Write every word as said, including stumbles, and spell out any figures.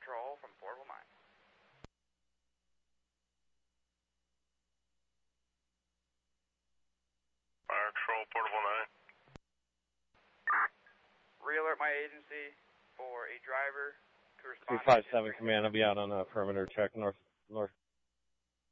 Patrol from Portable nine. Fire Patrol, Portable nine. Re-alert my agency for a driver. three five seven command, I'll be out on a perimeter check north, north